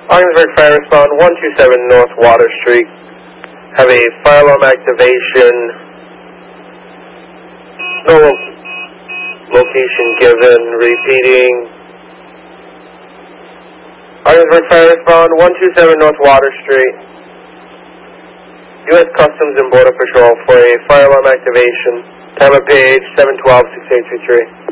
Ogdensburg Fire Respond 127 North Water Street. Have a fire alarm activation. No location given. Repeating. Ogdensburg Fire Respond 127 North Water Street. U.S. Customs and Border Patrol for a fire alarm activation. Time of page 712-6823.